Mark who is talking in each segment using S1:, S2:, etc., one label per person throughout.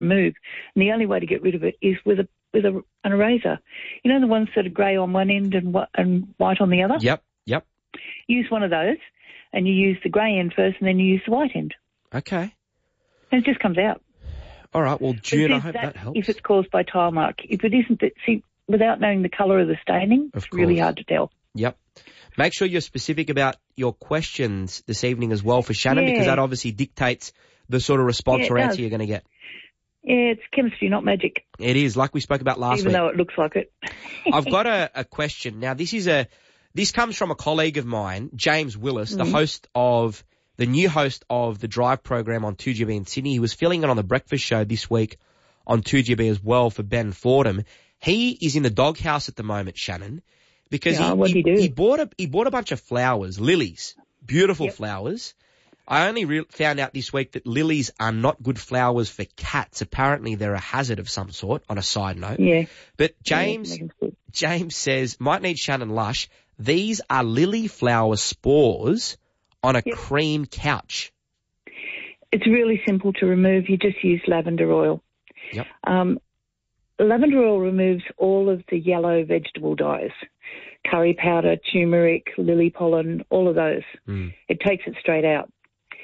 S1: remove. And the only way to get rid of it is with an eraser. You know the ones that are grey on one end and white on the other?
S2: Yep.
S1: Use one of those, and you use the grey end first, and then you use the white end.
S2: Okay.
S1: And it just comes out.
S2: All right, well, June, I hope that helps.
S1: If it's caused by tile mark. If it isn't, without knowing the colour of the staining, it's really hard to tell.
S2: Yep. Make sure you're specific about your questions this evening as well for Shannon, because that obviously dictates the sort of response or answer you're going to get.
S1: Yeah, it's chemistry, not magic.
S2: It is, like we spoke about last week.
S1: Even though it looks like it.
S2: I've got a question. Now, this comes from a colleague of mine, James Willis, the new host of the Drive program on 2GB in Sydney. He was filling in on the breakfast show this week on 2GB as well for Ben Fordham. He is in the doghouse at the moment, Shannon, because he bought a bunch of flowers, lilies, beautiful flowers. I only found out this week that lilies are not good flowers for cats. Apparently they're a hazard of some sort, on a side note.
S1: Yeah.
S2: But James says, might need Shannon Lush, these are lily flower spores on a cream couch.
S1: It's really simple to remove. You just use lavender oil.
S2: Yep.
S1: Lavender oil removes all of the yellow vegetable dyes, curry powder, turmeric, lily pollen, all of those. It takes it straight out.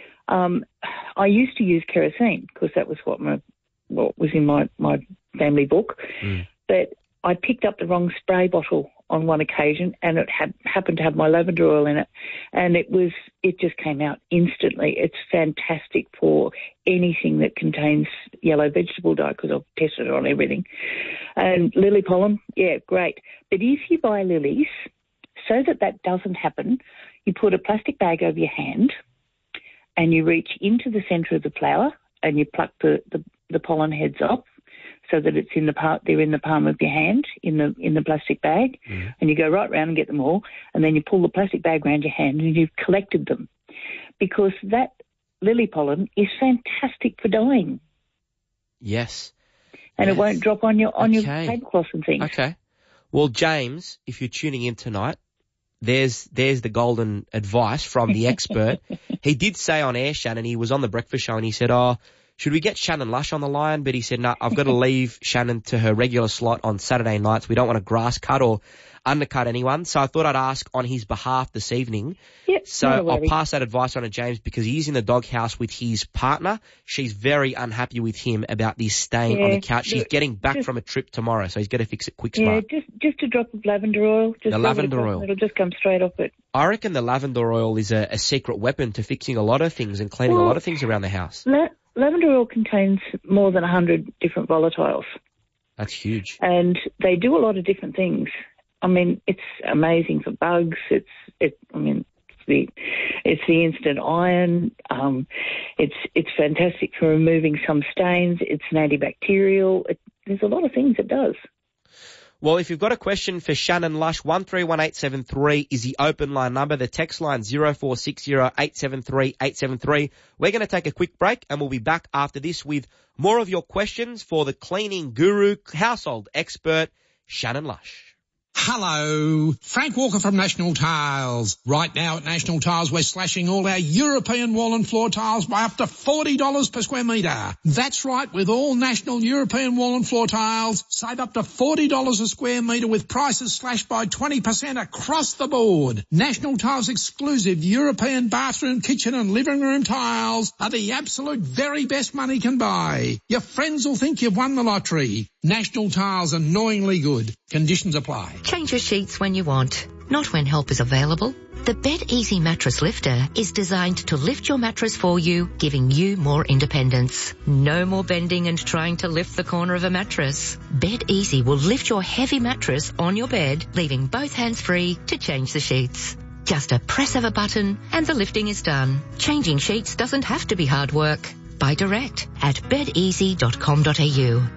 S1: I used to use kerosene because that was what was in my family book. But I picked up the wrong spray bottle on one occasion, and it happened to have my lavender oil in it, and it just came out instantly. It's fantastic for anything that contains yellow vegetable dye because I've tested it on everything. And lily pollen, great. But if you buy lilies, so that doesn't happen, you put a plastic bag over your hand and you reach into the centre of the flower and you pluck the pollen heads off, so that they're in the palm of your hand in the plastic bag, and you go right round and get them all, and then you pull the plastic bag around your hand and you've collected them, because that lily pollen is fantastic for dyeing.
S2: Yes.
S1: And it won't drop on your tablecloth and things.
S2: Okay. Well, James, if you're tuning in tonight, there's the golden advice from the expert. He did say on air, Shannon, he was on the breakfast show and he said, should we get Shannon Lush on the line? But he said, no, I've got to leave Shannon to her regular slot on Saturday nights. We don't want to grass cut or undercut anyone. So I thought I'd ask on his behalf this evening.
S1: Yep,
S2: so I'll pass that advice on to James because he's in the doghouse with his partner. She's very unhappy with him about this stain on the couch. She's getting back from a trip tomorrow, so he's got to fix it quick smart.
S1: Yeah, just a drop of lavender oil.
S2: The lavender oil.
S1: It'll just come straight off it.
S2: I reckon the lavender oil is a secret weapon to fixing a lot of things and cleaning a lot of things around the house.
S1: Lavender oil contains more than 100 different volatiles.
S2: That's huge.
S1: And they do a lot of different things. I mean, it's amazing for bugs. It's the instant iron. It's fantastic for removing some stains. It's an antibacterial. There's a lot of things it does.
S2: Well, if you've got a question for Shannon Lush, 131873 is the open line number. The text line 0460 873 873. We're going to take a quick break and we'll be back after this with more of your questions for the cleaning guru, household expert, Shannon Lush.
S3: Hello, Frank Walker from National Tiles. Right now at National Tiles, we're slashing all our European wall and floor tiles by up to $40 per square metre. That's right, with all National European wall and floor tiles, save up to $40 a square metre with prices slashed by 20% across the board. National Tiles exclusive European bathroom, kitchen and living room tiles are the absolute very best money can buy. Your friends will think you've won the lottery. National Tiles, annoyingly good. Conditions apply.
S4: Change your sheets when you want, not when help is available. The Bed Easy Mattress Lifter is designed to lift your mattress for you, giving you more independence. No more bending and trying to lift the corner of a mattress. Bed Easy will lift your heavy mattress on your bed, leaving both hands free to change the sheets. Just a press of a button and the lifting is done. Changing sheets doesn't have to be hard work. Buy direct at bedeasy.com.au.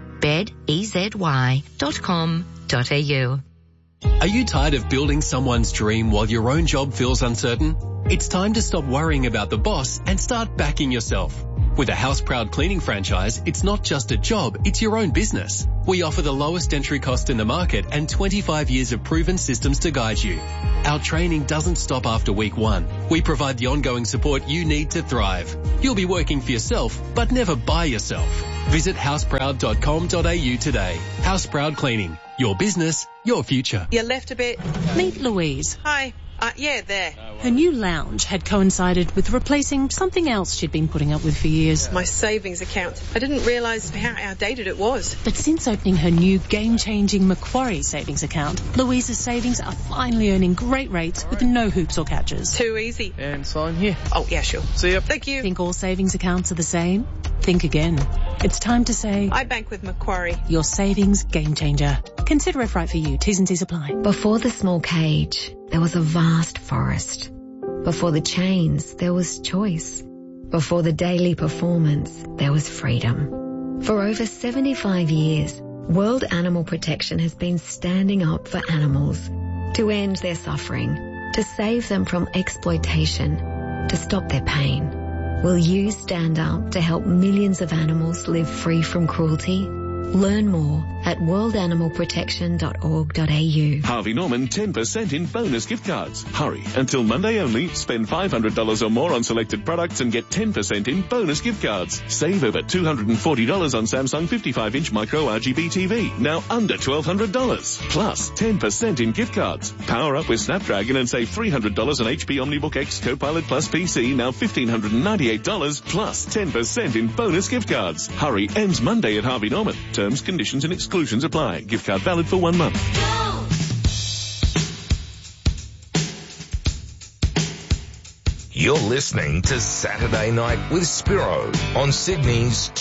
S4: bedeasy.com.au.
S5: Are you tired of building someone's dream while your own job feels uncertain? It's time to stop worrying about the boss and start backing yourself. With a House Proud cleaning franchise, it's not just a job, it's your own business. We offer the lowest entry cost in the market and 25 years of proven systems to guide you. Our training doesn't stop after week 1. We provide the ongoing support you need to thrive. You'll be working for yourself, but never by yourself. Visit houseproud.com.au today. Houseproud Cleaning. Your business, your future.
S6: You left a bit.
S7: Meet Louise.
S6: Hi. Yeah, there.
S7: Her new lounge had coincided with replacing something else she'd been putting up with for years.
S6: My savings account. I didn't realise how outdated it was.
S7: But since opening her new game-changing Macquarie savings account, Louise's savings are finally earning great rates with no hoops or catches.
S6: Too easy.
S8: And sign here.
S6: Oh, yeah, sure.
S8: See ya.
S6: Thank you.
S7: Think all savings accounts are the same? Think again. It's time to say,
S6: I bank with Macquarie.
S7: Your savings game changer. Consider if right for you. T's and C's apply.
S4: Before the small cage, there was a vast forest. Before the chains, there was choice. Before the daily performance, there was freedom. For over 75 years, World Animal Protection has been standing up for animals to end their suffering, to save them from exploitation, to stop their pain. Will you stand up to help millions of animals live free from cruelty? Learn more at worldanimalprotection.org.au.
S9: Harvey Norman 10% in bonus gift cards. Hurry, until Monday only. Spend $500 or more on selected products and get 10% in bonus gift cards. Save over $240 on Samsung 55-inch micro RGB TV, now under $1,200. Plus 10% in gift cards. Power up with Snapdragon and save $300 on HP OmniBook X Copilot Plus PC, now $1,598, plus 10% in bonus gift cards. Hurry, ends Monday at Harvey Norman. Terms, conditions and exclusions apply. Gift card valid for 1 month.
S10: You're listening to Saturday Night with Spiro on Sydney's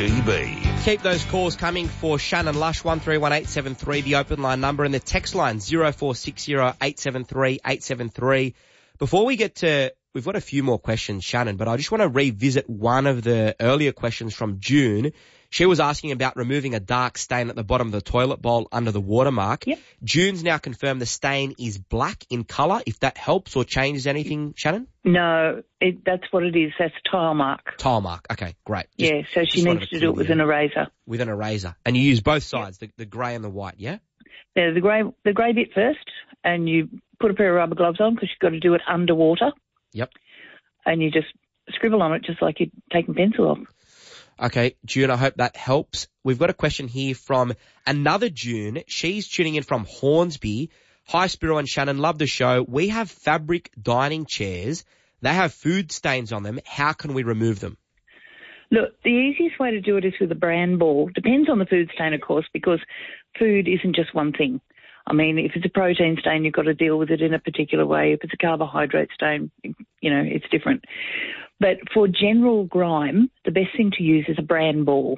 S10: 2GB.
S2: Keep those calls coming for Shannon Lush, 131873, the open line number, and the text line 0460 873 873. Before we get to, we've got a few more questions, Shannon, but I just want to revisit one of the earlier questions from June. She was asking about removing a dark stain at the bottom of the toilet bowl under the watermark.
S1: Yep.
S2: June's now confirmed the stain is black in colour. If that helps or changes anything, Shannon?
S1: No, that's what it is. That's tile mark.
S2: Tile mark. Okay, great.
S1: Yeah, so she needs to do it with an eraser.
S2: With an eraser. And you use both sides, the grey and the white, yeah?
S1: Yeah, the grey bit first, and you put a pair of rubber gloves on because you've got to do it underwater.
S2: Yep.
S1: And you just scribble on it just like you're taking pencil off.
S2: Okay, June, I hope that helps. We've got a question here from another June. She's tuning in from Hornsby. Hi, Spiro and Shannon. Love the show. We have fabric dining chairs. They have food stains on them. How can we remove them?
S1: Look, the easiest way to do it is with a bran ball. Depends on the food stain, of course, because food isn't just one thing. I mean, if it's a protein stain, you've got to deal with it in a particular way. If it's a carbohydrate stain, it's different. But for general grime, the best thing to use is a bran ball.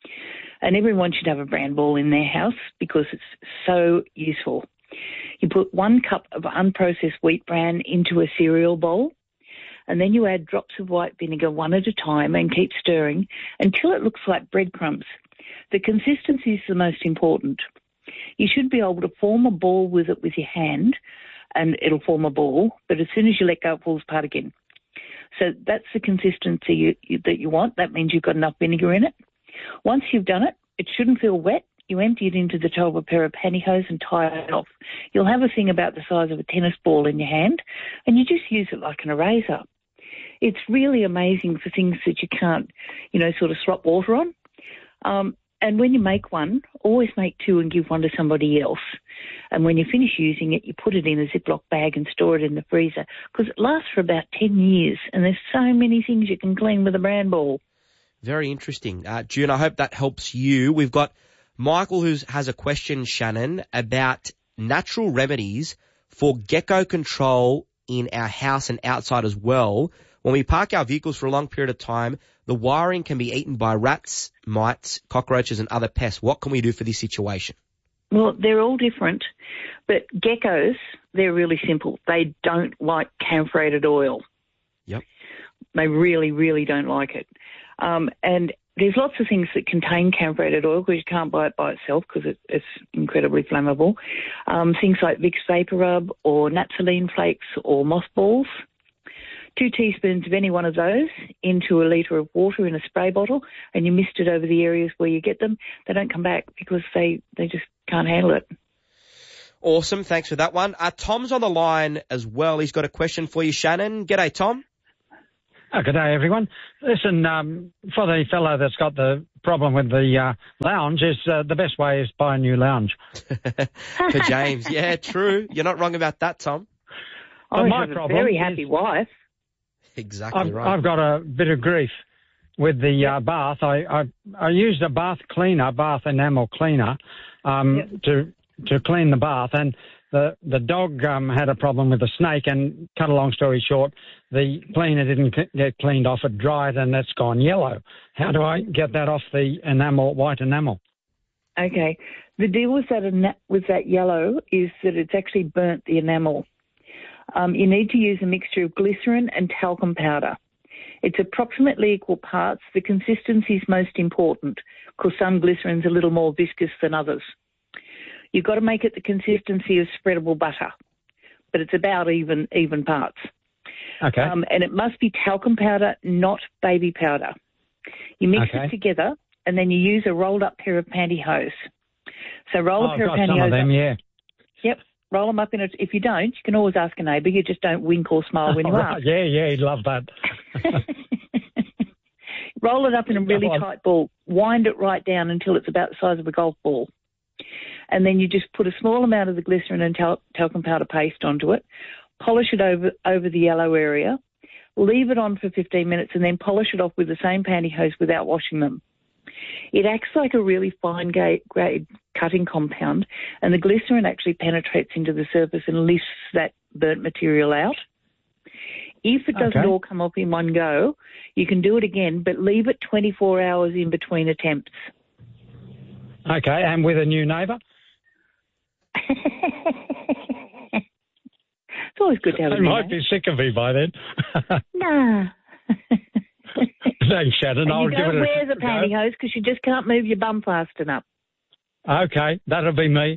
S1: And everyone should have a bran ball in their house because it's so useful. You put 1 cup of unprocessed wheat bran into a cereal bowl, and then you add drops of white vinegar one at a time and keep stirring until it looks like breadcrumbs. The consistency is the most important. You should be able to form a ball with it with your hand, and it'll form a ball, but as soon as you let go, it falls apart again. So that's the consistency that you want. That means you've got enough vinegar in it. Once you've done it, it shouldn't feel wet. You empty it into the toe of a pair of pantyhose and tie it off. You'll have a thing about the size of a tennis ball in your hand, and you just use it like an eraser. It's really amazing for things that you can't, sort of slop water on. And when you make one, always make 2 and give one to somebody else. And when you finish using it, you put it in a Ziploc bag and store it in the freezer because it lasts for about 10 years. And there's so many things you can clean with a bran ball.
S2: Very interesting. June, I hope that helps you. We've got Michael who has a question, Shannon, about natural remedies for gecko control in our house and outside as well. When we park our vehicles for a long period of time, the wiring can be eaten by rats, mites, cockroaches and other pests. What can we do for this situation?
S1: Well, they're all different, but geckos, they're really simple. They don't like camphorated oil.
S2: Yep.
S1: They really, really don't like it. And there's lots of things that contain camphorated oil because you can't buy it by itself because it's incredibly flammable. Things like Vicks Vapor Rub or naphthalene flakes or mothballs. 2 teaspoons of any one of those into a litre of water in a spray bottle, and you mist it over the areas where you get them. They don't come back because they just can't handle it.
S2: Awesome. Thanks for that one. Tom's on the line as well. He's got a question for you, Shannon. G'day, Tom.
S8: Good day, everyone. Listen, for the fellow that's got the problem with the lounge, the best way is buy a new lounge.
S2: For James, yeah, true. You're not wrong about that, Tom.
S1: I have a very happy wife.
S2: Exactly right.
S8: I've got a bit of grief with the bath. I used a bath enamel cleaner to clean the bath, and the dog had a problem with the snake, and cut a long story short, the cleaner didn't get cleaned off. It dried, and that's gone yellow. How do I get that off the white enamel?
S1: Okay. The deal with that yellow is that it's actually burnt the enamel. You need to use a mixture of glycerin and talcum powder. It's approximately equal parts. The consistency is most important because some glycerin's a little more viscous than others. You've got to make it the consistency of spreadable butter, but it's about even parts.
S8: Okay.
S1: And it must be talcum powder, not baby powder. You mix it together, and then you use a rolled-up pair of pantyhose. So roll a pair of pantyhose.
S8: Some of them, yeah.
S1: Yep. Roll them up in it. If you don't, you can always ask a neighbour. You just don't wink or smile when you ask.
S8: Yeah, he'd love that.
S1: Roll it up in a really tight ball. Wind it right down until it's about the size of a golf ball. And then you just put a small amount of the glycerin and talcum powder paste onto it. Polish it over the yellow area. Leave it on for 15 minutes and then polish it off with the same pantyhose without washing them. It acts like a really fine grade cutting compound, and the glycerin actually penetrates into the surface and lifts that burnt material out. If it doesn't all come off in one go, you can do it again, but leave it 24 hours in between attempts.
S8: Okay, and with a new neighbour?
S1: It's always good to have a
S8: They might be sick of me by then.
S1: Nah.
S8: Thanks, Shannon.
S1: I'll give it a go. You don't wear the pantyhose because you just can't move your bum fast enough.
S8: Okay, that'll be me.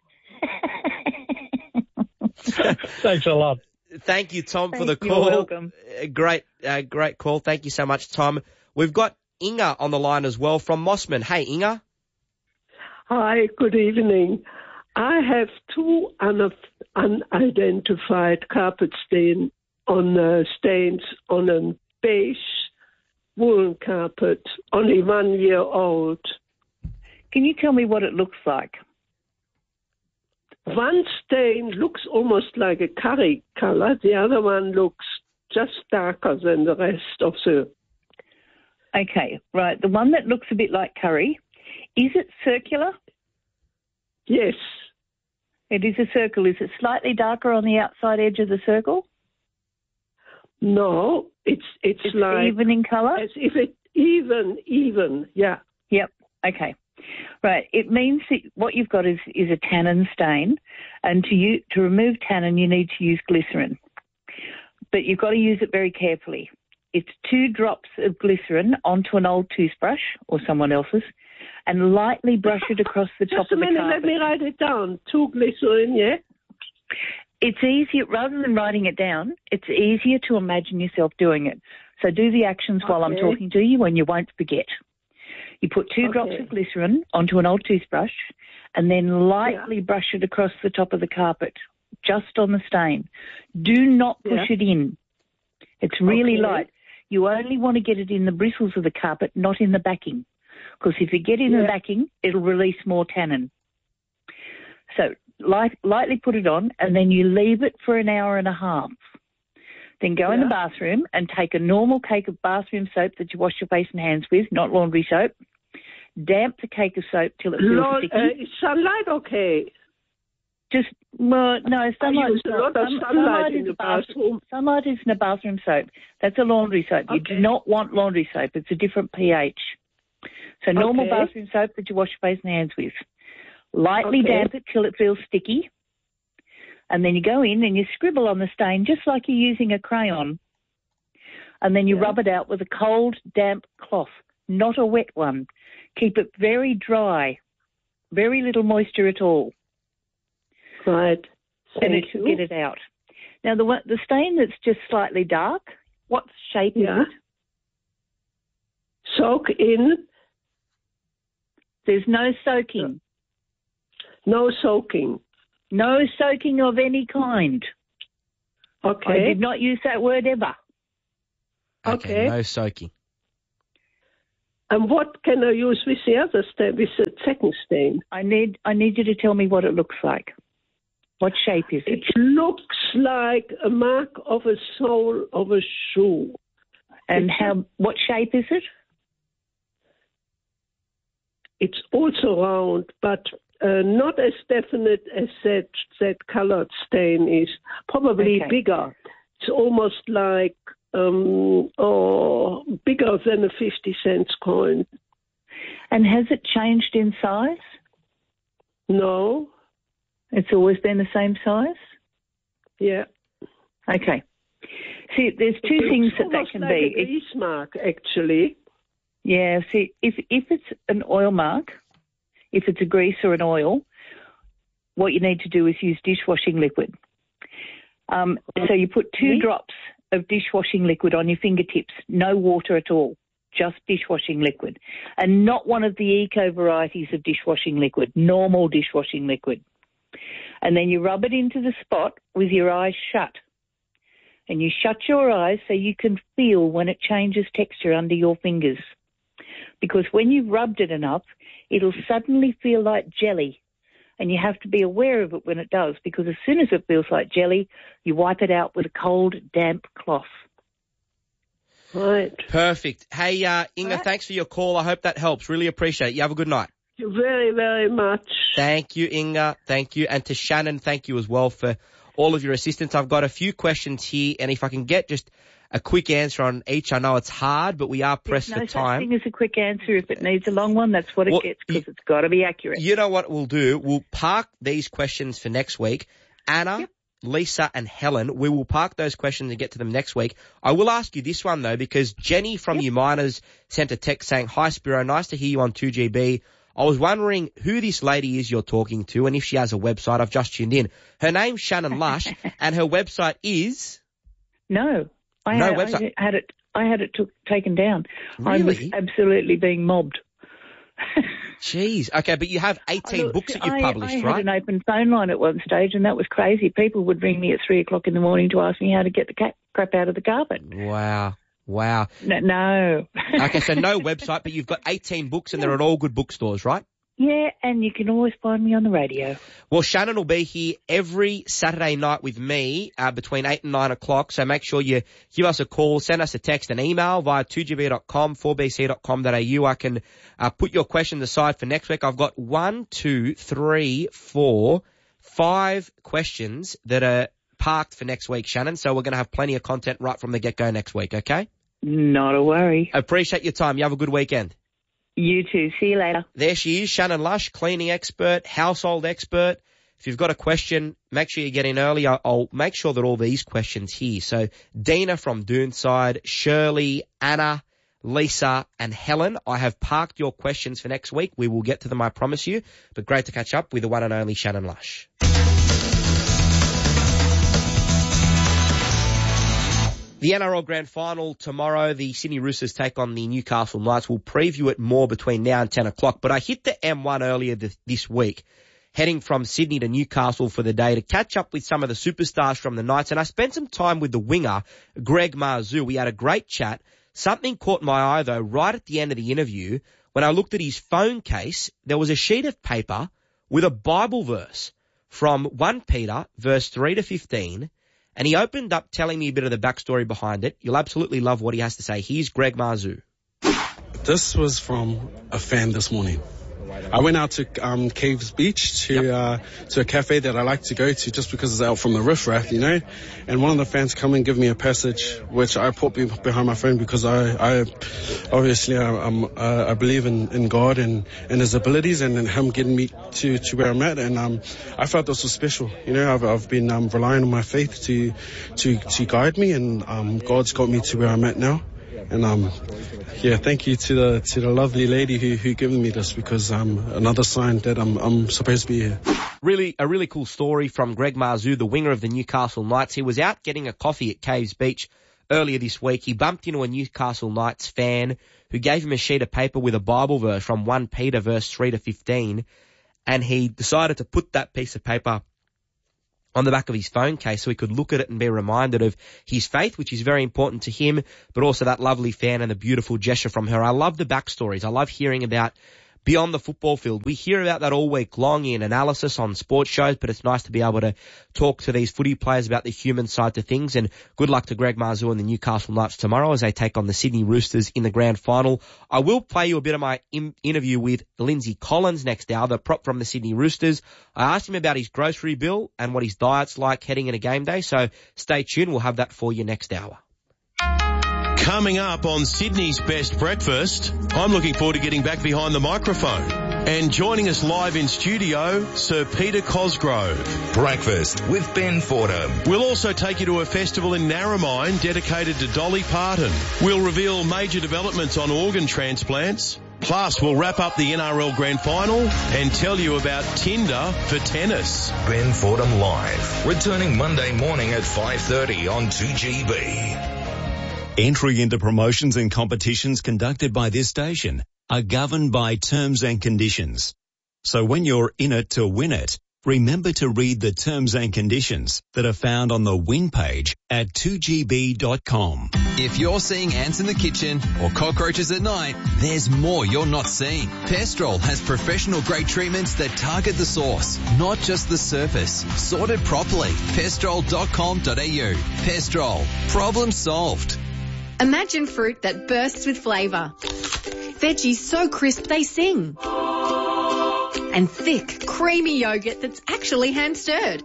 S8: Thanks a lot.
S2: Thank you, Tom, for the call.
S1: You're welcome.
S2: Great call. Thank you so much, Tom. We've got Inga on the line as well from Mossman. Hey, Inga.
S11: Hi, good evening. I have two unidentified carpet stains on a beige woolen carpet, only 1 year old.
S1: Can you tell me what it looks like?
S11: One stain looks almost like a curry color. The other one looks just darker than the rest of the...
S1: Okay, right. The one that looks a bit like curry, is it circular?
S11: Yes.
S1: It is a circle. Is it slightly darker on the outside edge of the circle?
S11: No, it's like...
S1: even in colour?
S11: As if it's even, yeah.
S1: Yep, okay. Right, it means that what you've got is a tannin stain, and to remove tannin you need to use glycerin. But you've got to use it very carefully. It's 2 drops of glycerin onto an old toothbrush or someone else's and lightly brush it across the top of the carpet.
S11: Just a minute, let me write it down. 2 glycerin, yeah?
S1: It's easier, rather than writing it down, it's easier to imagine yourself doing it. So do the actions while I'm talking to you and you won't forget. You put 2 drops of glycerin onto an old toothbrush and then lightly brush it across the top of the carpet, just on the stain. Do not push it in. It's really light. You only want to get it in the bristles of the carpet, not in the backing. Because if you get in the backing, it'll release more tannin. So lightly put it on and then you leave it for an hour and a half. Then go in the bathroom and take a normal cake of bathroom soap that you wash your face and hands with, not laundry soap. Damp the cake of soap till it feels sticky.
S11: Is sunlight okay?
S1: Just, well, no, sunlight is
S11: not. A lot of sunlight in the bathroom.
S1: Sunlight is in a bathroom soap. That's a laundry soap. You do not want laundry soap. It's a different pH. So normal bathroom soap that you wash your face and hands with. Lightly damp it till it feels sticky. And then you go in and you scribble on the stain just like you're using a crayon. And then you rub it out with a cold, damp cloth, not a wet one. Keep it very dry, very little moisture at all.
S11: Right.
S1: And it should get it out. Now, the stain that's just slightly dark, what shape is it?
S11: Soak in.
S1: There's no soaking.
S11: No soaking.
S1: No soaking of any kind.
S11: Okay.
S1: I did not use that word ever.
S11: Okay.
S2: No soaking.
S11: And what can I use with the other stain, with the second stain?
S1: I need you to tell me what it looks like. What shape is it?
S11: It looks like a mark of a sole of a shoe.
S1: And what shape is it?
S11: It's also round, but not as definite as that colored stain is. Probably bigger. It's almost like bigger than a 50-cent coin.
S1: And has it changed in size?
S11: No.
S1: It's always been the same size?
S11: Yeah.
S1: Okay. See, there's two things that can
S11: like
S1: be.
S11: A grease mark, actually.
S1: Yeah, see, if it's an oil mark, if it's a grease or an oil, what you need to do is use dishwashing liquid. So you put 2 drops of dishwashing liquid on your fingertips, no water at all, just dishwashing liquid. And not one of the eco varieties of dishwashing liquid, normal dishwashing liquid. And then you rub it into the spot with your eyes shut. And you shut your eyes so you can feel when it changes texture under your fingers. Because when you've rubbed it enough, it'll suddenly feel like jelly. And you have to be aware of it when it does, because as soon as it feels like jelly, you wipe it out with a cold, damp cloth.
S11: Right.
S2: Perfect. Hey, Inga, thanks for your call. I hope that helps. Really appreciate it. You have a good night.
S11: Thank you very, very much.
S2: Thank you, Inga. Thank you. And to Shannon, thank you as well for all of your assistance. I've got a few questions here, and if I can get just a quick answer on each. I know it's hard, but we are pressed for time.
S1: There's no such thing as a quick answer. If it needs a long one, that's what it gets, because it's got to be accurate.
S2: You know what we'll do? We'll park these questions for next week. Anna, Lisa and Helen, we will park those questions and get to them next week. I will ask you this one, though, because Jenny from U Miners sent a text saying, "Hi, Spiro, nice to hear you on 2GB. I was wondering who this lady is you're talking to and if she has a website. I've just tuned in. Her name's Shannon Lush, and her website is..."
S1: No. I had it taken down.
S2: Really?
S1: I was absolutely being mobbed.
S2: Jeez. Okay, but you have 18 books that you've published, right?
S1: I had an open phone line at one stage, and that was crazy. People would ring me at 3 o'clock in the morning to ask me how to get the crap out of the carpet.
S2: Wow.
S1: No.
S2: Okay, so no website, but you've got 18 books, and they're at all good bookstores, right?
S1: Yeah, and you can always find me on the radio.
S2: Well, Shannon will be here every Saturday night with me between 8 and 9 o'clock, so make sure you give us a call, send us a text, an email via 2gb.com, 4bc.com.au. I can put your questions aside for next week. I've got 5 questions that are parked for next week, Shannon, so we're going to have plenty of content right from the get-go next week, okay?
S1: Not a worry.
S2: Appreciate your time. You have a good weekend.
S1: You too. See you later.
S2: There she is, Shannon Lush, cleaning expert, household expert. If you've got a question, make sure you get in early. I'll make sure that all these questions here. So Dina from Doonside, Shirley, Anna, Lisa and Helen, I have parked your questions for next week. We will get to them, I promise you. But great to catch up with the one and only Shannon Lush. The NRL Grand Final tomorrow, the Sydney Roosters take on the Newcastle Knights. We'll preview it more between now and 10 o'clock. But I hit the M1 earlier this week, heading from Sydney to Newcastle for the day to catch up with some of the superstars from the Knights. And I spent some time with the winger, Greg Marzhew. We had a great chat. Something caught my eye, though, right at the end of the interview. When I looked at his phone case, there was a sheet of paper with a Bible verse from 1 Peter, verse 3 to 15. And he opened up telling me a bit of the backstory behind it. You'll absolutely love what he has to say. Here's Greg Marzhew.
S12: This was from a fan this morning. I went out to Caves Beach to a cafe that I like to go to just because it's out from the riffraff, you know. And one of the fans come and give me a passage which I put behind my phone because I obviously I believe in God and His abilities and in Him getting me to where I'm at. And I felt this was special, you know. I've been relying on my faith to guide me, and God's got me to where I'm at now. And thank you to the lovely lady who given me this, because another sign that I'm supposed to be here.
S2: A really cool story from Greg Marzhew, the winger of the Newcastle Knights. He was out getting a coffee at Caves Beach earlier this week. He bumped into a Newcastle Knights fan who gave him a sheet of paper with a Bible verse from 1 Peter verse 3 to 15, and he decided to put that piece of paper on the back of his phone case so he could look at it and be reminded of his faith, which is very important to him, but also that lovely fan and the beautiful gesture from her. I love the backstories. I love hearing about beyond the football field. We hear about that all week long in analysis on sports shows, but it's nice to be able to talk to these footy players about the human side to things. And good luck to Greg Marzhew and the Newcastle Knights tomorrow as they take on the Sydney Roosters in the grand final. I will play you a bit of my interview with Lindsay Collins next hour, the prop from the Sydney Roosters. I asked him about his grocery bill and what his diet's like heading into game day, so stay tuned. We'll have that for you next hour.
S13: Coming up on Sydney's Best Breakfast, I'm looking forward to getting back behind the microphone. And joining us live in studio, Sir Peter Cosgrove.
S10: Breakfast with Ben Fordham.
S13: We'll also take you to a festival in Narromine dedicated to Dolly Parton. We'll reveal major developments on organ transplants. Plus, we'll wrap up the NRL Grand Final and tell you about Tinder for tennis.
S10: Ben Fordham Live, returning Monday morning at 5:30 on 2GB.
S14: Entry into promotions and competitions conducted by this station are governed by terms and conditions. So when you're in it to win it, remember to read the terms and conditions that are found on the win page at 2gb.com.
S15: If you're seeing ants in the kitchen or cockroaches at night, there's more you're not seeing. Pestrol has professional grade treatments that target the source, not just the surface. Sorted properly. Pestrol.com.au. Pestrol. Problem solved.
S16: Imagine fruit that bursts with flavour. Veggies so crisp they sing. And thick, creamy yogurt that's actually hand-stirred.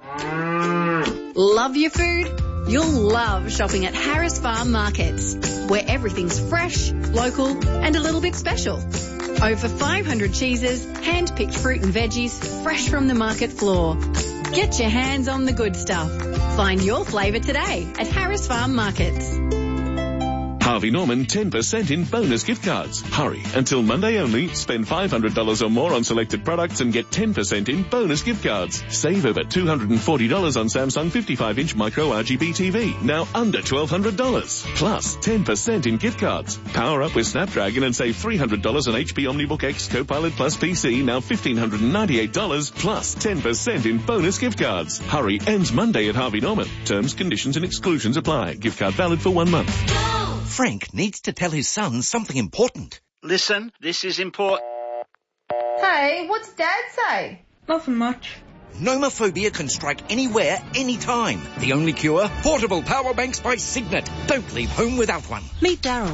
S16: Love your food? You'll love shopping at Harris Farm Markets, where everything's fresh, local and a little bit special. Over 500 cheeses, hand-picked fruit and veggies, fresh from the market floor. Get your hands on the good stuff. Find your flavour today at Harris Farm Markets.
S9: Harvey Norman 10% in bonus gift cards. Hurry, until Monday only. Spend $500 or more on selected products and get 10% in bonus gift cards. Save over $240 on Samsung 55-inch micro RGB TV, now under $1,200. Plus 10% in gift cards. Power up with Snapdragon and save $300 on HP OmniBook X Copilot Plus PC, now $1,598, plus 10% in bonus gift cards. Hurry, ends Monday at Harvey Norman. Terms, conditions and exclusions apply. Gift card valid for 1 month.
S17: Frank needs to tell his son something important.
S18: Listen, this is important.
S19: Hey, what's Dad say? Nothing much.
S17: Nomophobia can strike anywhere, anytime. The only cure? Portable power banks by Signet. Don't leave home without one.
S7: Meet Daryl.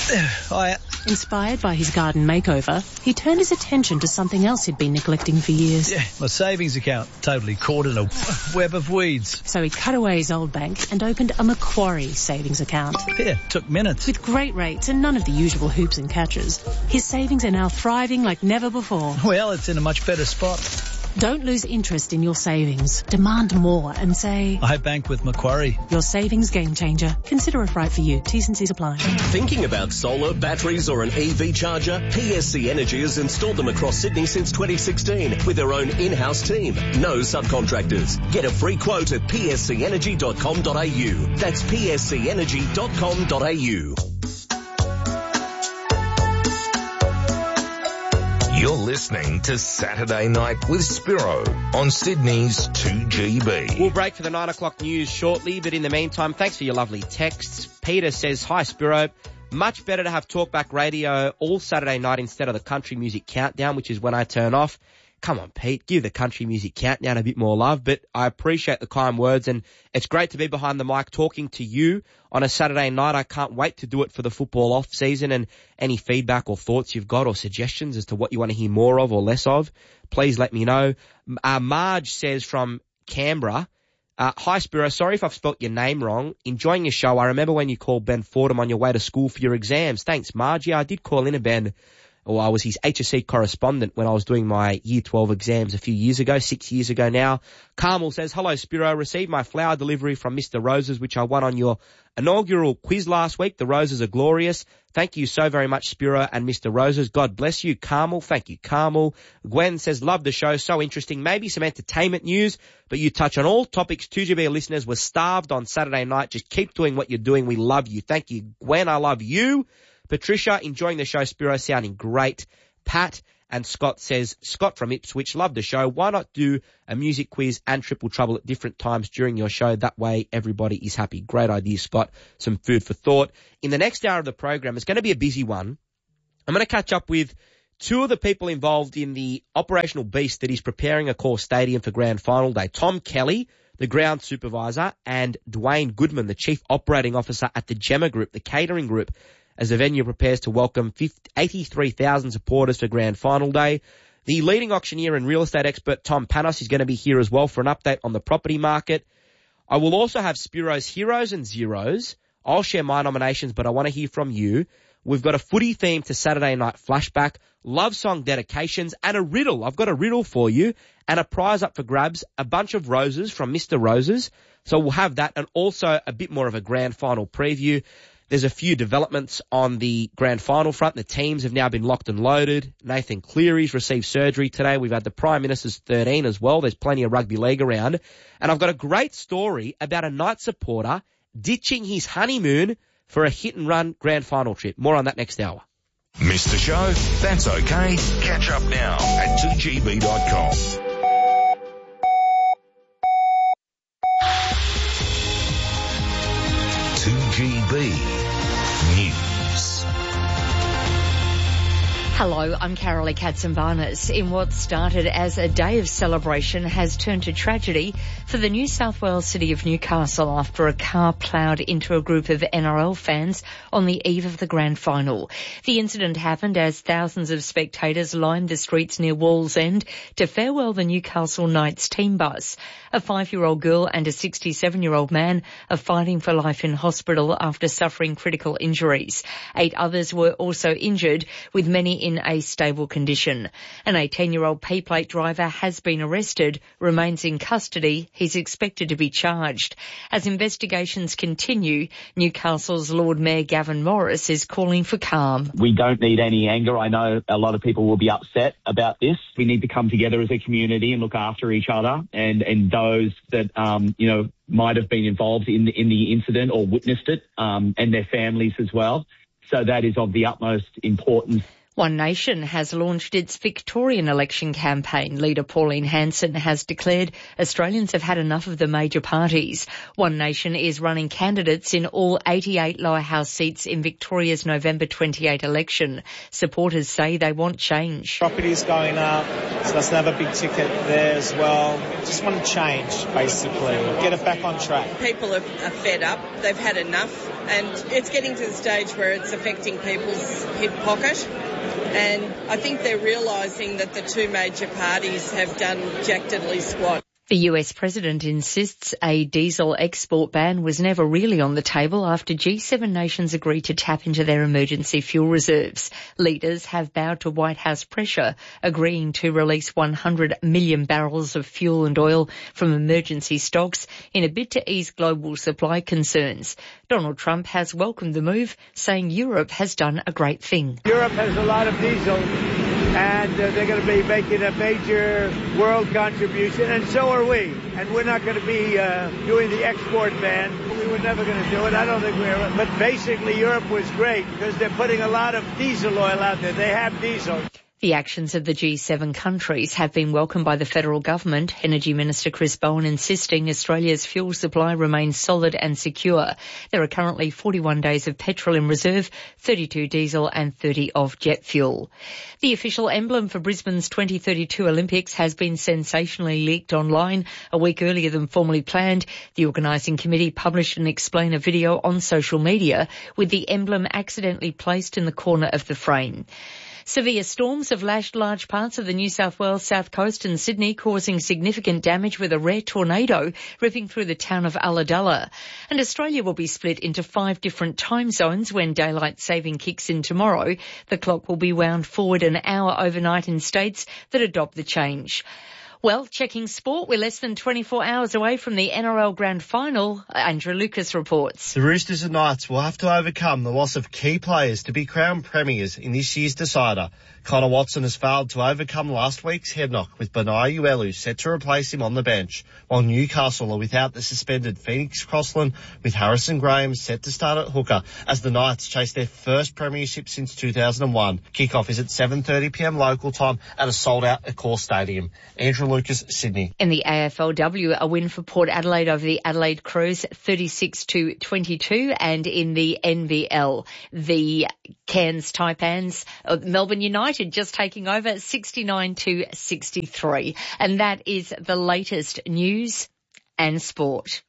S7: Inspired by his garden makeover, he turned his attention to something else he'd been neglecting for years.
S18: Yeah, my savings account, totally caught in a web of weeds.
S7: So he cut away his old bank and opened a Macquarie savings account.
S18: Yeah, took minutes.
S7: With great rates and none of the usual hoops and catches, his savings are now thriving like never before.
S18: Well, it's in a much better spot.
S7: Don't lose interest in your savings. Demand more and say,
S18: I bank with Macquarie.
S7: Your savings game changer. Consider it right for you. T's and C's apply.
S20: Thinking about solar, batteries or an EV charger? PSC Energy has installed them across Sydney since 2016 with their own in-house team. No subcontractors. Get a free quote at pscenergy.com.au. That's pscenergy.com.au.
S10: You're listening to Saturday Night with Spiro on Sydney's 2GB.
S2: We'll break for the 9 o'clock news shortly, but in the meantime, thanks for your lovely texts. Peter says, hi Spiro, much better to have talkback radio all Saturday night instead of the country music countdown, which is when I turn off. Come on, Pete, give the country music countdown a bit more love, but I appreciate the kind words and it's great to be behind the mic talking to you on a Saturday night. I can't wait to do it for the football off season, and any feedback or thoughts you've got or suggestions as to what you want to hear more of or less of, please let me know. Marge says from Canberra, hi Spiro, sorry if I've spelt your name wrong. Enjoying your show. I remember when you called Ben Fordham on your way to school for your exams. Thanks, Marge. Yeah, I did call in a Ben. Or I was his HSC correspondent when I was doing my Year 12 exams a few years ago, 6 years ago now. Carmel says, hello, Spiro. Received my flower delivery from Mr. Roses, which I won on your inaugural quiz last week. The roses are glorious. Thank you so very much, Spiro and Mr. Roses. God bless you, Carmel. Thank you, Carmel. Gwen says, love the show. So interesting. Maybe some entertainment news, but you touch on all topics. 2GB listeners were starved on Saturday night. Just keep doing what you're doing. We love you. Thank you, Gwen. I love you. Patricia, enjoying the show. Spiro sounding great. Pat And Scott says, Scott from Ipswich, love the show. Why not do a music quiz and Triple Trouble at different times during your show? That way everybody is happy. Great idea, Scott. Some food for thought. In the next hour of the program, it's going to be a busy one. I'm going to catch up with two of the people involved in the operational beast that is preparing Accor Stadium for Grand Final Day. Tom Kelly, the ground supervisor, and Dwayne Goodman, the chief operating officer at the Gemma Group, the catering group, as the venue prepares to welcome 83,000 supporters for Grand Final Day. The leading auctioneer and real estate expert Tom Panos is going to be here as well for an update on the property market. I will also have Spiro's Heroes and Zeros. I'll share my nominations, but I want to hear from you. We've got a footy theme to Saturday Night Flashback, love song dedications, and a riddle. I've got a riddle for you, and a prize up for grabs, a bunch of roses from Mr. Roses. So we'll have that, and also a bit more of a grand final preview. There's a few developments on the grand final front. The teams have now been locked and loaded. Nathan Cleary's received surgery today. We've had the Prime Minister's 13 as well. There's plenty of rugby league around. And I've got a great story about a Knights supporter ditching his honeymoon for a hit-and-run grand final trip. More on that next hour.
S10: Missed the show? That's okay. Catch up now at 2GB.com. News.
S21: Hello, I'm Carolee Katsimbarnis. In what started as a day of celebration has turned to tragedy for the New South Wales city of Newcastle after a car ploughed into a group of NRL fans on the eve of the grand final. The incident happened as thousands of spectators lined the streets near Wallsend to farewell the Newcastle Knights team bus. A 5-year-old girl and a 67-year-old man are fighting for life in hospital after suffering critical injuries. 8 others were also injured, with many in a stable condition. An 18-year-old P-plate driver has been arrested, remains in custody. He's expected to be charged. As investigations continue, Newcastle's Lord Mayor Gavin Morris is calling for calm.
S22: We don't need any anger. I know a lot of people will be upset about this. We need to come together as a community and look after each other and those that, might have been involved in the incident or witnessed it, and their families as well. So that is of the utmost importance.
S21: One Nation has launched its Victorian election campaign. Leader Pauline Hanson has declared Australians have had enough of the major parties. One Nation is running candidates in all 88 lower house seats in Victoria's November 28 election. Supporters say they want change.
S23: Property's going up, so that's another big ticket there as well. Just want to change, basically. Get it back on track.
S6: People are fed up. They've had enough. And it's getting to the stage where it's affecting people's hip pocket. And I think they're realising that the two major parties have done jack diddly squat.
S21: The US president insists a diesel export ban was never really on the table after G7 nations agreed to tap into their emergency fuel reserves. Leaders have bowed to White House pressure, agreeing to release 100 million barrels of fuel and oil from emergency stocks in a bid to ease global supply concerns. Donald Trump has welcomed the move, saying Europe has done a great thing.
S24: Europe has a lot of diesel, and they're going to be making a major world contribution, and so are we. And we're not going to be doing the export ban. We were never going to do it. I don't think we are. But basically, Europe was great because they're putting a lot of diesel oil out there. They have diesel.
S21: The actions of the G7 countries have been welcomed by the federal government. Energy Minister Chris Bowen insisting Australia's fuel supply remains solid and secure. There are currently 41 days of petrol in reserve, 32 diesel and 30 of jet fuel. The official emblem for Brisbane's 2032 Olympics has been sensationally leaked online a week earlier than formally planned. The organising committee published and explained a video on social media with the emblem accidentally placed in the corner of the frame. Severe storms have lashed large parts of the New South Wales south coast and Sydney, causing significant damage with a rare tornado ripping through the town of Ulladulla. And Australia will be split into 5 different time zones when daylight saving kicks in tomorrow. The clock will be wound forward an hour overnight in states that adopt the change. Well, checking sport, we're less than 24 hours away from the NRL Grand Final. Andrew Lucas reports.
S3: The Roosters and Knights will have to overcome the loss of key players to be crowned premiers in this year's decider. Connor Watson has failed to overcome last week's head knock, with Benai Uelu set to replace him on the bench, while Newcastle are without the suspended Phoenix Crossland, with Harrison Graham set to start at hooker as the Knights chase their first premiership since 2001. Kickoff is at 7:30pm local time at a sold-out Accor Stadium. Andrew Lucas, Sydney.
S21: In the AFLW, a win for Port Adelaide over the Adelaide Crows, 36-22, and in the NBL, the Cairns Taipans, Melbourne United just taking over 69-63. And that is the latest news and sport.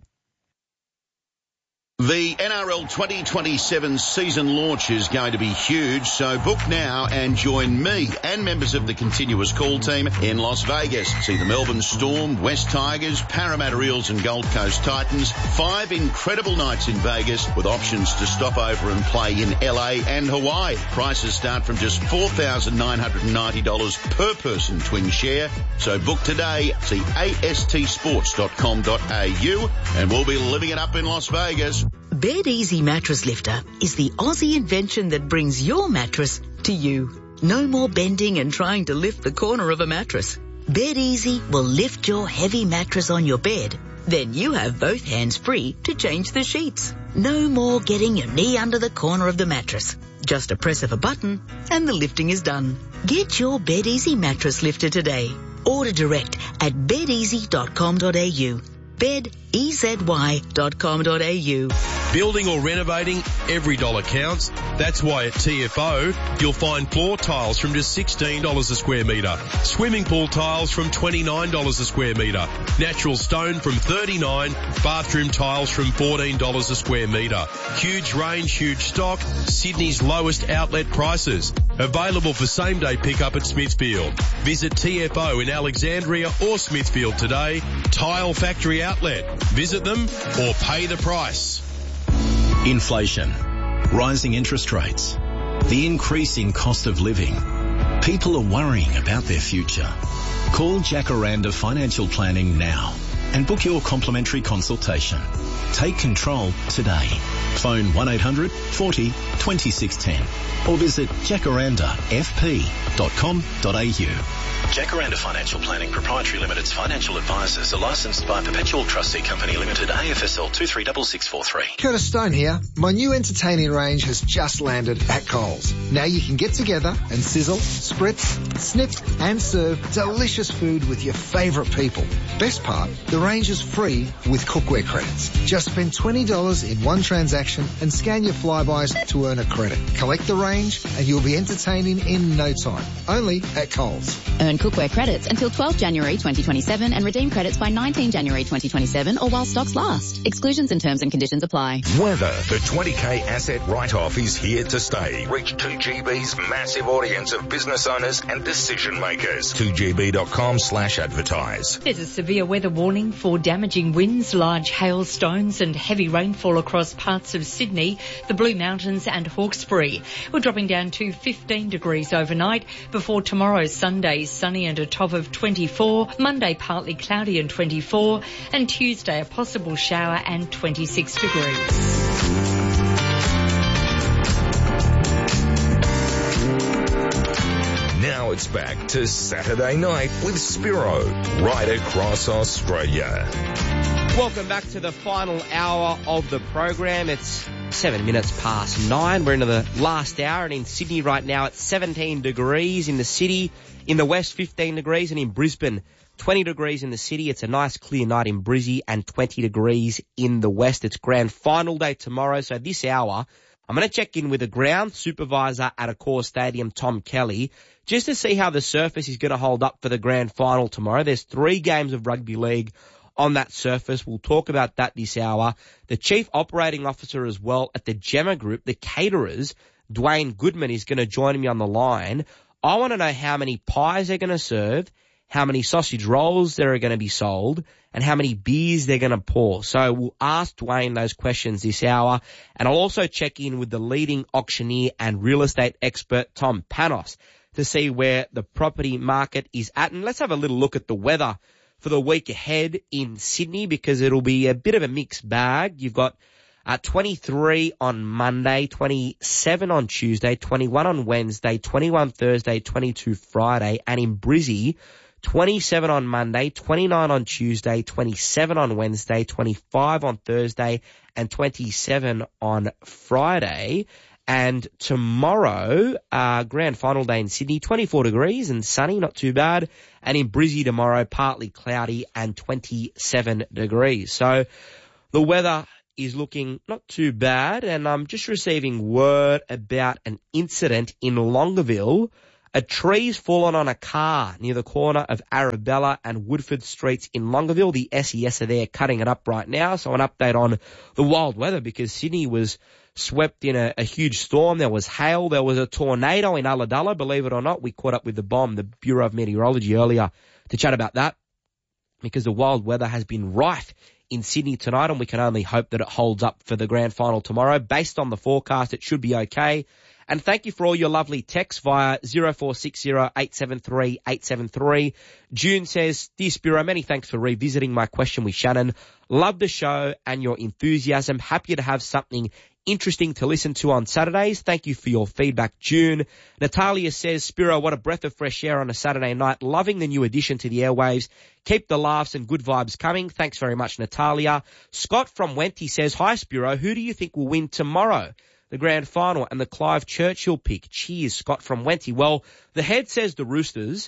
S13: The NRL 2027 season launch is going to be huge, so book now and join me and members of the continuous call team in Las Vegas. See the Melbourne Storm, West Tigers, Parramatta Eels and Gold Coast Titans. 5 incredible nights in Vegas with options to stop over and play in LA and Hawaii. Prices start from just $4,990 per person twin share. So book today. See astsports.com.au and we'll be living it up in Las Vegas.
S4: Bed Easy Mattress Lifter is the Aussie invention that brings your mattress to you. No more bending and trying to lift the corner of a mattress. Bed Easy will lift your heavy mattress on your bed. Then you have both hands free to change the sheets. No more getting your knee under the corner of the mattress. Just a press of a button and the lifting is done. Get your Bed Easy mattress lifter today. Order direct at bedeasy.com.au. bedeasy.com.au.
S13: Building or renovating, every dollar counts. That's why at TFO, you'll find floor tiles from just $16 a square metre, swimming pool tiles from $29 a square metre, natural stone from $39, bathroom tiles from $14 a square metre. Huge range, huge stock, Sydney's lowest outlet prices. Available for same-day pickup at Smithfield. Visit TFO in Alexandria or Smithfield today. Tile Factory Outlet. Visit them or pay the price.
S5: Inflation, rising interest rates, the increasing cost of living. People are worrying about their future. Call Jacaranda Financial Planning now and book your complimentary consultation. Take control today. Phone 1800 40 2610 or visit jacarandafp.com.au. Jacaranda Financial Planning Proprietary Limited's financial advisors are licensed by Perpetual Trustee Company Limited, AFSL 236643.
S8: Curtis Stone here. My new entertaining range has just landed at Coles. Now you can get together and sizzle, spritz, snip and serve delicious food with your favourite people. Best part, the range is free with cookware credits. Just spend $20 in one transaction and scan your flybys to earn a credit. Collect the range and you'll be entertaining in no time. Only at Coles.
S25: Earn cookware credits until 12 January 2027 and redeem credits by 19 January 2027 or while stocks last. Exclusions and terms and conditions apply.
S10: Weather. The 20K asset write-off is here to stay. Reach 2GB's massive audience of business owners and decision makers. 2GB.com/advertise.
S21: There's a severe weather warning for damaging winds, large hailstones and heavy rainfall across parts of Sydney, the Blue Mountains and Hawkesbury. We're dropping down to 15 degrees overnight before tomorrow, Sunday, sunny and a top of 24, Monday partly cloudy and 24, and Tuesday a possible shower and 26 degrees.
S10: Now it's back to Saturday Night with Spiro, right across Australia.
S2: Welcome back to the final hour of the program. It's 7 minutes past 9. We're into the last hour, and in Sydney right now it's 17 degrees in the city. In the west, 15 degrees, and in Brisbane, 20 degrees in the city. It's a nice clear night in Brizzy and 20 degrees in the west. It's grand final day tomorrow, so this hour I'm going to check in with the ground supervisor at Accor Stadium, Tom Kelly, just to see how the surface is going to hold up for the grand final tomorrow. There's 3 games of rugby league on that surface. We'll talk about that this hour. The Chief Operating Officer as well at the Gemma Group, the caterers, Dwayne Goodman, is going to join me on the line. I want to know how many pies they're going to serve, how many sausage rolls there are going to be sold, and how many beers they're going to pour. So we'll ask Dwayne those questions this hour, and I'll also check in with the leading auctioneer and real estate expert, Tom Panos, to see where the property market is at. And let's have a little look at the weather for the week ahead in Sydney, because it'll be a bit of a mixed bag. You've got 23 on Monday, 27 on Tuesday, 21 on Wednesday, 21 Thursday, 22 Friday, and in Brizzy, 27 on Monday, 29 on Tuesday, 27 on Wednesday, 25 on Thursday, and 27 on Friday. And tomorrow, grand final day in Sydney, 24 degrees and sunny, not too bad. And in Brizzy tomorrow, partly cloudy and 27 degrees. So the weather is looking not too bad. And I'm just receiving word about an incident in Longueville. A tree's fallen on a car near the corner of Arabella and Woodford Streets in Longueville. The SES are there cutting it up right now. So an update on the wild weather, because Sydney was swept in a huge storm. There was hail. There was a tornado in Ulladulla, believe it or not. We caught up with the Bureau of Meteorology earlier to chat about that, because the wild weather has been rife in Sydney tonight, and we can only hope that it holds up for the grand final tomorrow. Based on the forecast, it should be okay. And thank you for all your lovely texts via 0460 873 873. June says, Dear Spiro, many thanks for revisiting my question with Shannon. Love the show and your enthusiasm. Happy to have something interesting to listen to on Saturdays. Thank you for your feedback, June. Natalia says, Spiro, what a breath of fresh air on a Saturday night. Loving the new addition to the airwaves. Keep the laughs and good vibes coming. Thanks very much, Natalia. Scott from Wenty says, Hi, Spiro. Who do you think will win tomorrow? The grand final and the Clive Churchill pick. Cheers, Scott from Wenty. Well, the head says the Roosters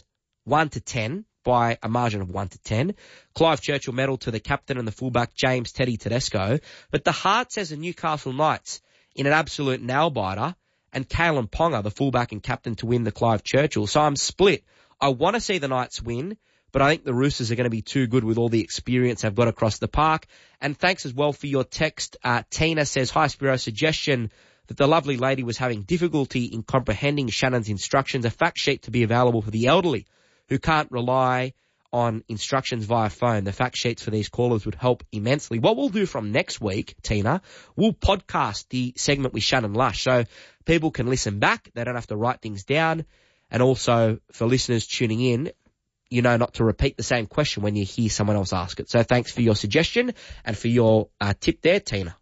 S2: 1-10 by a margin of 1-10. Clive Churchill medal to the captain and the fullback James Teddy Tedesco. But the heart says the Newcastle Knights in an absolute nail-biter, and Kalen Ponga, the fullback and captain, to win the Clive Churchill. So I'm split. I want to see the Knights win, but I think the Roosters are going to be too good with all the experience they've got across the park. And thanks as well for your text. Tina says, Hi, Spiro, suggestion that the lovely lady was having difficulty in comprehending Shannon's instructions. A fact sheet to be available for the elderly who can't rely on instructions via phone. The fact sheets for these callers would help immensely. What we'll do from next week, Tina, we'll podcast the segment with Shannon Lush so people can listen back. They don't have to write things down. And also for listeners tuning in, you know not to repeat the same question when you hear someone else ask it. So thanks for your suggestion and for your tip there, Tina.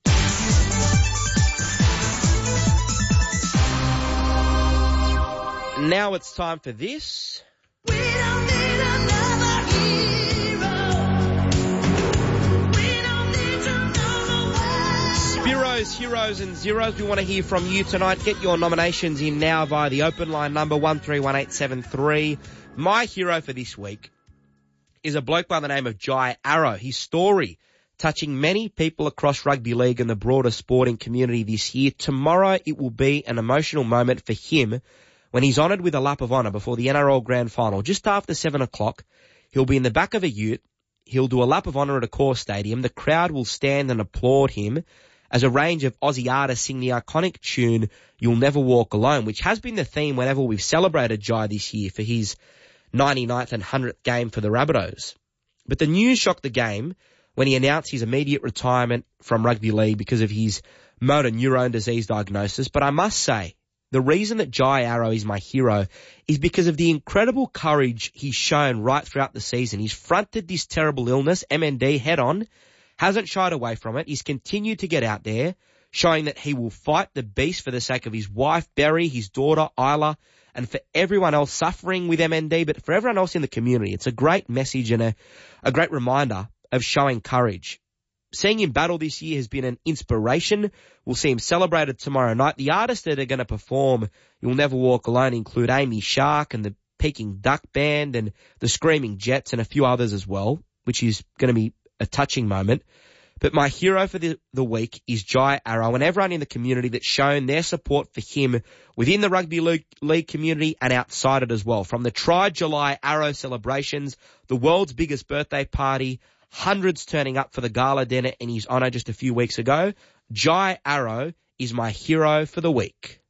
S2: Now it's time for this. Spiros, Heroes and Zeros, we want to hear from you tonight. Get your nominations in now via the open line number 131873. My hero for this week is a bloke by the name of Jai Arrow. His story touching many people across rugby league and the broader sporting community this year. Tomorrow it will be an emotional moment for him when he's honoured with a lap of honour before the NRL Grand Final. Just after 7 o'clock, he'll be in the back of a ute. He'll do a lap of honour at a core stadium. The crowd will stand and applaud him as a range of Aussie artists sing the iconic tune, You'll Never Walk Alone, which has been the theme whenever we've celebrated Jai this year for his 99th and 100th game for the Rabbitohs. But the news shocked the game when he announced his immediate retirement from rugby league because of his motor neurone disease diagnosis. But I must say, the reason that Jai Arrow is my hero is because of the incredible courage he's shown right throughout the season. He's fronted this terrible illness, MND, head on, hasn't shied away from it. He's continued to get out there, showing that he will fight the beast for the sake of his wife, Berry, his daughter, Isla, and for everyone else suffering with MND, but for everyone else in the community. It's a great message and a great reminder of showing courage. Seeing him battle this year has been an inspiration. We'll see him celebrated tomorrow night. The artists that are going to perform You'll Never Walk Alone include Amy Shark and the Peking Duck Band and the Screaming Jets and a few others as well, which is going to be a touching moment. But my hero for the week is Jai Arrow and everyone in the community that's shown their support for him within the rugby league community and outside it as well. From the July Arrow celebrations, the world's biggest birthday party, hundreds turning up for the gala dinner in his honour just a few weeks ago. Jai Arrow is my hero for the week.